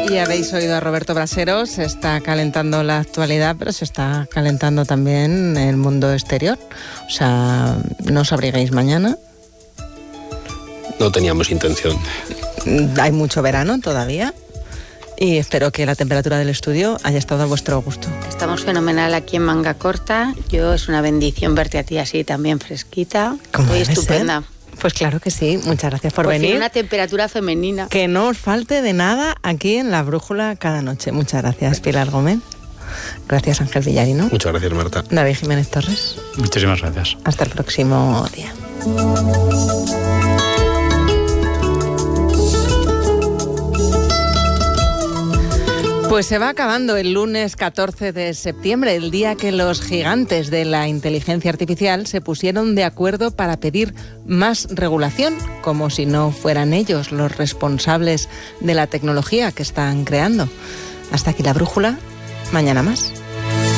Y habéis oído a Roberto Brasero, se está calentando la actualidad, pero se está calentando también el mundo exterior. O sea, no os abriguéis mañana. No teníamos intención. Hay mucho verano todavía y espero que la temperatura del estudio haya estado a vuestro gusto. Estamos fenomenal aquí en manga corta. Es una bendición verte a ti así también fresquita. Hoy estupenda. Pues claro que sí, muchas gracias por venir. Fin, una temperatura femenina. Que no os falte de nada aquí en La Brújula cada noche. Muchas gracias, Pilar Gómez. Gracias, Ángel Villarino. Muchas gracias, Marta. David Jiménez Torres. Muchísimas gracias. Hasta el próximo día. Pues se va acabando el lunes 14 de septiembre, el día que los gigantes de la inteligencia artificial se pusieron de acuerdo para pedir más regulación, como si no fueran ellos los responsables de la tecnología que están creando. Hasta aquí La Brújula, mañana más.